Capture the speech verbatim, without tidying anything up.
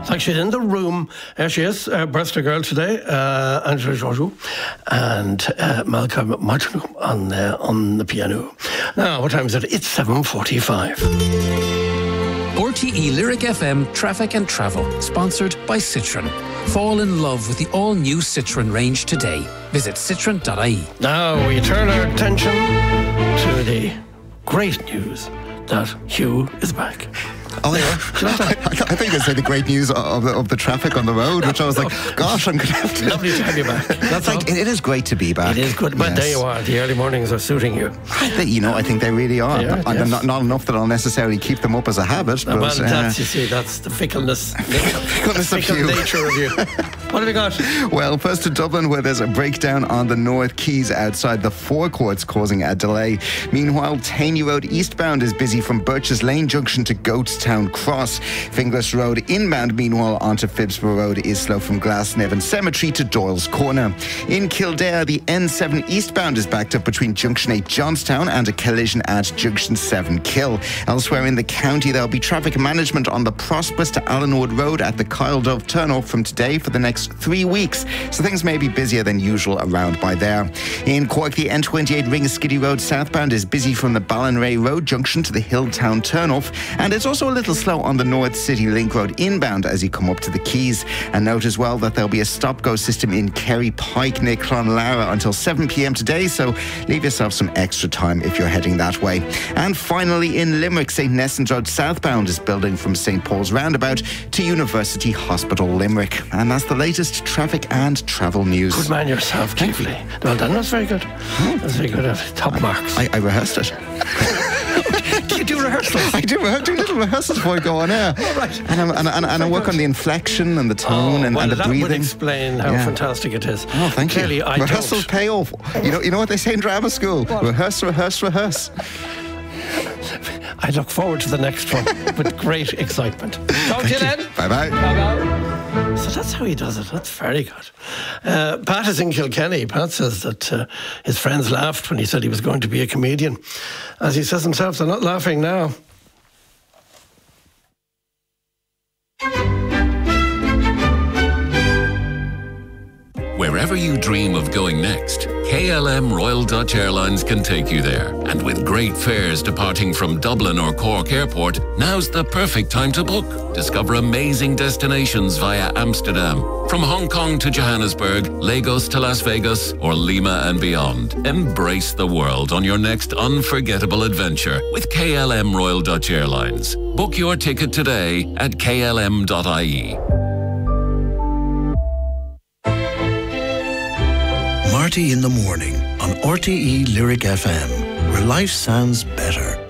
It's like she's in the room. There she is, uh, birthday girl today, uh, Angela Georgiou, and uh, Malcolm Martineau on, uh, on the piano. Now, what time is it? It's seven forty-five. R T E Lyric F M Traffic and Travel, sponsored by Citroën. Fall in love with the all-new Citroën range today. Visit citroen dot I E. Now we turn our attention to the great news that Hugh is back. Oh, yeah. I, I think it's like the great news of the, of the traffic on the road, which I was like, gosh, I'm going to have to... Lovely to have you back. That's like, it, it is great to be back. It is good. But yes. There you are. The early mornings are suiting you. They, you know, I think they really are. They are, I, yes. not, not enough that I'll necessarily keep them up as a habit. Well, but, that's, uh, you see, that's the fickleness, fickleness the of fickle you. nature of you. What have we got? Well, first to Dublin, where there's a breakdown on the North Quays outside the forecourts, causing a delay. Meanwhile, Taney Road eastbound is busy from Birches Lane Junction to Goatstown Cross. Finglas Road inbound, meanwhile, onto Phibsborough Road is slow from Glasnevin Cemetery to Doyle's Corner. In Kildare, the N seven eastbound is backed up between Junction eight Johnstown and a collision at Junction seven Kill. Elsewhere in the county, there'll be traffic management on the Prosperous to Allenwood Road at the Kyle Dove turnoff from today for the next three weeks. So things may be busier than usual around by there. In Cork, the N twenty-eight Ringaskiddy Road southbound is busy from the Ballinray Road junction to the Hilltown turnoff, and it's also a little slow on the North City Link Road inbound as you come up to the Quays. And note as well that there'll be a stop-go system in Kerry Pike near Clonlara until seven p.m. today, so leave yourself some extra time if you're heading that way. And finally in Limerick, Saint Nessans Road southbound is building from Saint Paul's Roundabout to University Hospital Limerick. And that's the latest traffic and travel news. Good man yourself, Chiefly. Well done, that's very good. That's very good. Top marks. I, I rehearsed it. Do you do rehearsals? I do, I do little rehearsals before I go on air. Oh, right. And, I'm, and, and, and I work on the inflection and the tone oh, and, well, and the that breathing. Would explain how yeah. fantastic it is. Oh, thank Clearly, you. I Rehearsals don't. pay off. You know, you know what they say in drama school? What? Rehearse, rehearse, rehearse. I look forward to the next one with great excitement. Talk to you then. Bye-bye. Bye-bye. So that's how he does it. That's very good. Uh, Pat is in Kilkenny. Pat says that uh, his friends laughed when he said he was going to be a comedian. As he says himself, they're not laughing now. Wherever you dream of going next, K L M Royal Dutch Airlines can take you there. And with great fares departing from Dublin or Cork Airport, now's the perfect time to book. Discover amazing destinations via Amsterdam. From Hong Kong to Johannesburg, Lagos to Las Vegas, or Lima and beyond. Embrace the world on your next unforgettable adventure with K L M Royal Dutch Airlines. Book your ticket today at K L M dot I E. Marty in the morning on R T E Lyric F M, where life sounds better.